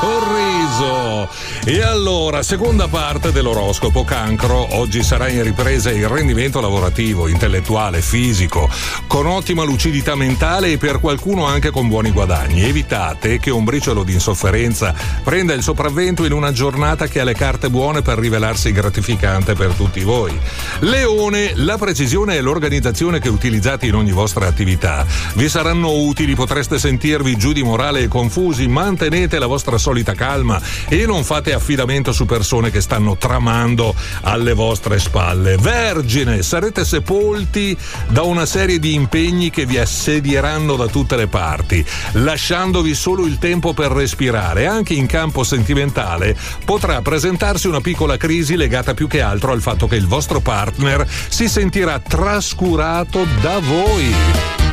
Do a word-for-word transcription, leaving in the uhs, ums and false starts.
sorriso. E allora, seconda parte dell'oroscopo Cancro. Oggi sarà in ripresa il rendimento lavorativo, intellettuale, fisico, con ottima lucidità mentale e per qualcuno anche con buoni guadagni. Evitate che un briciolo di insofferenza prenda il sopravvento in una giornata che ha le carte buone per rivelarsi gratificante per tutti voi. Leone, la precisione e l'organizzazione che utilizzate in ogni vostra attività vi saranno utili, potreste sentirvi giù di morale e confusi, mantenete la vostra solita calma e non fate affidamento su persone che stanno tramando alle vostre spalle. Vergine, sarete sepolti da una serie di impegni che vi assedieranno da tutte le parti, lasciandovi solo il tempo per respirare. Anche in campo sentimentale potrà presentarsi una piccola crisi legata più che altro al fatto che il vostro partner si sentirà trascurato da voi.